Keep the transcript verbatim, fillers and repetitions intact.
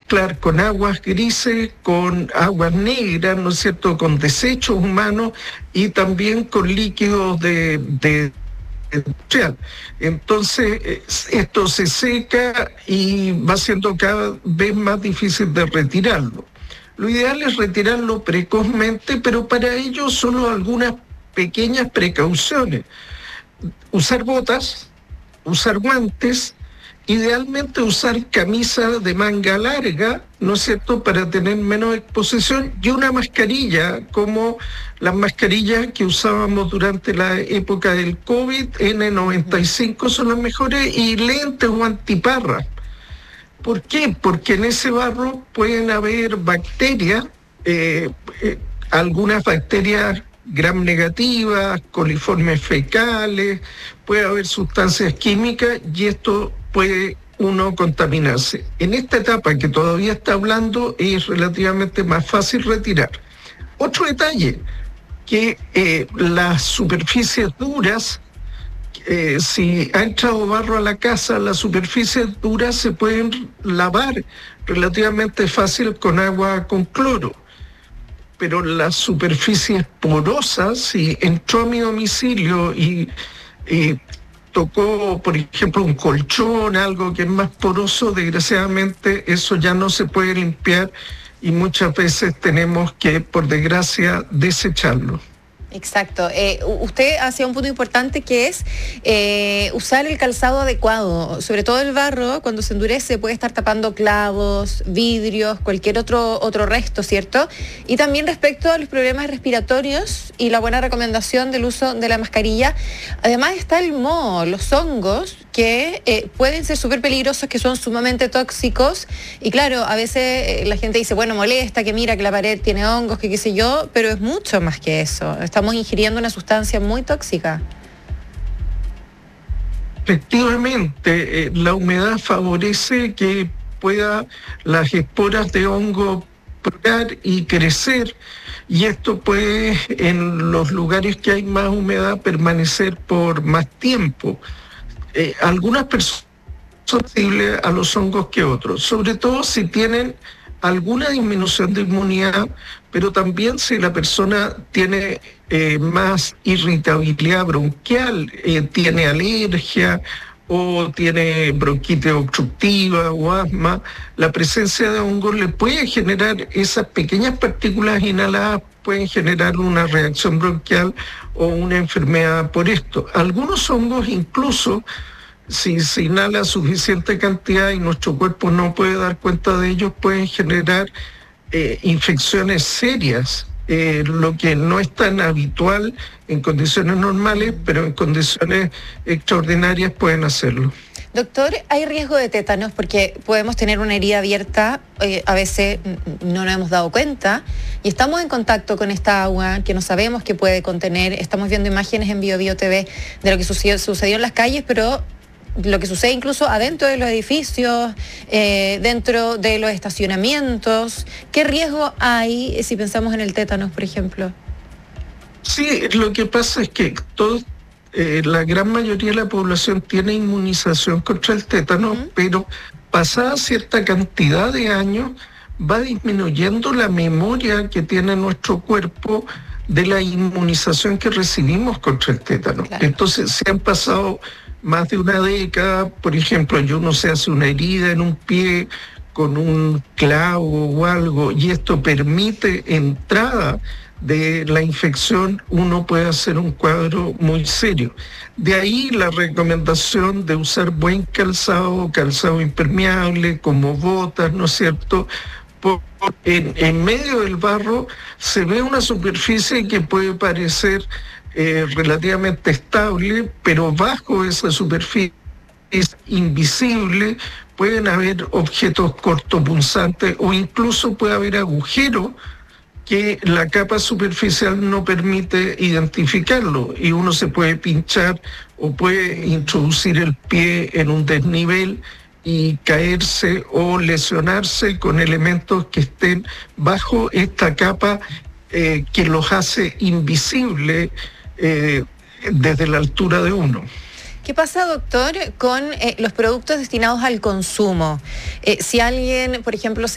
mezclar con aguas grises, con aguas negras, ¿no es cierto?, con desechos humanos y también con líquidos de, de industrial. Entonces, esto se seca y va siendo cada vez más difícil de retirarlo. Lo ideal es retirarlo precozmente, pero para ello solo algunas pequeñas precauciones. Usar botas, usar guantes, idealmente usar camisa de manga larga, ¿no es cierto?, para tener menos exposición, y una mascarilla, como las mascarillas que usábamos durante la época del COVID, ene noventa y cinco son las mejores, y lentes o antiparras. ¿Por qué? Porque en ese barro pueden haber bacterias, eh, eh, algunas bacterias gram negativas, coliformes fecales, puede haber sustancias químicas y esto puede uno contaminarse. En esta etapa que todavía está hablando es relativamente más fácil retirar. Otro detalle, que eh, las superficies duras, eh, si ha entrado barro a la casa, las superficies duras se pueden lavar relativamente fácil con agua con cloro. Pero las superficies porosas, si entró a mi domicilio y, y tocó, por ejemplo, un colchón, algo que es más poroso, desgraciadamente eso ya no se puede limpiar y muchas veces tenemos que, por desgracia, desecharlo. Exacto. Eh, usted hacía un punto importante que es eh, usar el calzado adecuado. Sobre todo el barro, cuando se endurece, puede estar tapando clavos, vidrios, cualquier otro, otro resto, ¿cierto? Y también respecto a los problemas respiratorios y la buena recomendación del uso de la mascarilla. Además está el moho, los hongos, que eh, pueden ser súper peligrosos, que son sumamente tóxicos. Y claro, a veces eh, la gente dice, bueno, molesta, que mira que la pared tiene hongos, que qué sé yo, pero es mucho más que eso. Estamos ingiriendo una sustancia muy tóxica. Efectivamente, eh, la humedad favorece que pueda las esporas de hongo propagar y crecer, y esto puede, en los lugares que hay más humedad, permanecer por más tiempo. Eh, algunas personas son sensibles a los hongos que otros, sobre todo si tienen alguna disminución de inmunidad, pero también si la persona tiene eh, más irritabilidad bronquial, eh, tiene alergia o tiene bronquitis obstructiva o asma, la presencia de hongos le puede generar, esas pequeñas partículas inhaladas pueden generar una reacción bronquial o una enfermedad por esto. Algunos hongos incluso, si se inhala suficiente cantidad y nuestro cuerpo no puede dar cuenta de ellos, pueden generar eh, infecciones serias, eh, lo que no es tan habitual en condiciones normales, pero en condiciones extraordinarias pueden hacerlo. Doctor, ¿hay riesgo de tétanos? Porque podemos tener una herida abierta, eh, a veces no nos hemos dado cuenta, y estamos en contacto con esta agua que no sabemos qué puede contener. Estamos viendo imágenes en Bio Bio T V de lo que sucedió, sucedió en las calles, pero lo que sucede incluso adentro de los edificios, eh, dentro de los estacionamientos. ¿Qué riesgo hay si pensamos en el tétanos, por ejemplo? Sí, lo que pasa es que todos, eh, la gran mayoría de la población tiene inmunización contra el tétano, uh-huh. pero pasada cierta cantidad de años va disminuyendo la memoria que tiene nuestro cuerpo de la inmunización que recibimos contra el tétano. Claro. Entonces se han pasado más de una década, por ejemplo, yo no sé, hace una herida en un pie con un clavo o algo, y esto permite entrada de la infección, uno puede hacer un cuadro muy serio. De ahí la recomendación de usar buen calzado, calzado impermeable, como botas, ¿no es cierto? Por, en, en medio del barro se ve una superficie que puede parecer Eh, relativamente estable, pero bajo esa superficie es invisible, pueden haber objetos cortopunzantes o incluso puede haber agujeros que la capa superficial no permite identificarlo, y uno se puede pinchar o puede introducir el pie en un desnivel y caerse o lesionarse con elementos que estén bajo esta capa eh, que los hace invisibles Eh, desde la altura de uno. ¿Qué pasa, doctor, con eh, los productos destinados al consumo? Eh, si alguien, por ejemplo, se